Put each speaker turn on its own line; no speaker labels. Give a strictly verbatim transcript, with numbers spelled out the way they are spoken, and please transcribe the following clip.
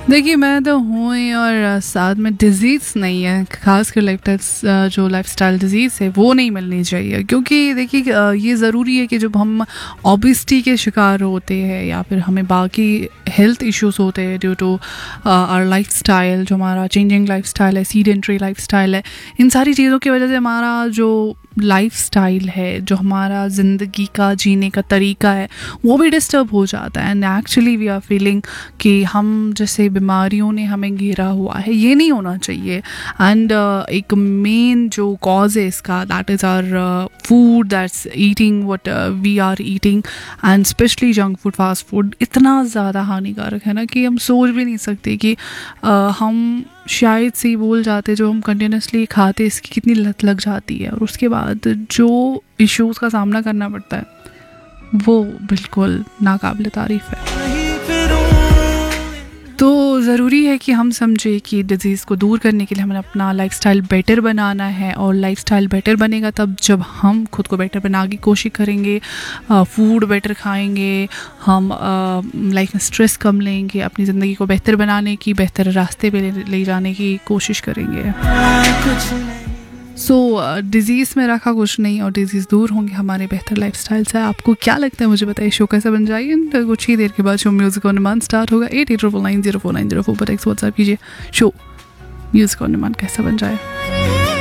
देखिए, मैं तो हूँ ही और साथ में डिज़ीज़ नहीं है, ख़ासकर लाइफ़स्टाइल जो लाइफ़स्टाइल डिज़ीज़ है वो नहीं मिलनी चाहिए। क्योंकि देखिए अ, ये ज़रूरी है कि जब हम ओबेसिटी के शिकार होते हैं या फिर हमें बाकी हेल्थ इश्यूज़ होते हैं ड्यू टू आवर लाइफ़स्टाइल, जो हमारा चेंजिंग लाइफ़स्टाइल है, सीडेंटरी लाइफ़स्टाइल है, इन सारी चीज़ों की वजह से हमारा जो लाइफ़स्टाइल है, जो हमारा ज़िंदगी का जीने का तरीका है, वो भी डिस्टर्ब हो जाता है। And actually we are feeling कि हम जैसे बीमारियों ने हमें घेरा हुआ है, ये नहीं होना चाहिए। एंड uh, एक मेन जो कॉज है इसका, that is our food, that's eating what we are eating, and specially junk food, fast food इतना ज़्यादा हानिकारक है ना कि हम सोच भी नहीं सकते कि uh, हम शायद से ही भूल जाते जो हम कंटिन्यूसली खाते इसकी कितनी लत लग जाती है, और उसके बाद जो इश्यूज़ का सामना करना पड़ता है वो बिल्कुल नाकाबिले तारीफ़ है। तो ज़रूरी है कि हम समझें कि डिज़ीज़ को दूर करने के लिए हमें अपना लाइफ़स्टाइल बेटर बनाना है, और लाइफ़स्टाइल बेटर बनेगा तब जब हम खुद को बेटर बनाने की कोशिश करेंगे, फूड बेटर खाएंगे, हम लाइफ में स्ट्रेस कम लेंगे, अपनी ज़िंदगी को बेहतर बनाने की, बेहतर रास्ते पे ले, ले जाने की कोशिश करेंगे। सो डिज़ीज़ में रखा कुछ नहीं, और डिज़ीज़ दूर होंगे हमारे बेहतर लाइफस्टाइल से। आपको क्या लगता है मुझे बताइए, शो कैसे बन जाएगी। एंड कुछ ही देर के बाद show music on demand start होगा। Eight eight triple nine zero four nine zero four पर टेक्स्ट व्हाट्सएप कीजिए, शो म्यूज़िक ऑन डिमांड कैसे बन जाए।